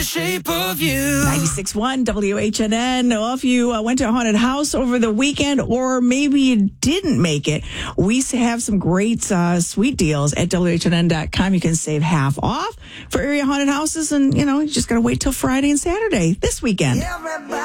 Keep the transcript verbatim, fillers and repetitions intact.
the shape of you. ninety-six point one W H N N. Well, if you uh, went to a haunted house over the weekend, or maybe you didn't make it, we have some great uh, sweet deals at W H N N dot com. You can save half off for area haunted houses, and, you know, you just got to wait till Friday and Saturday this weekend.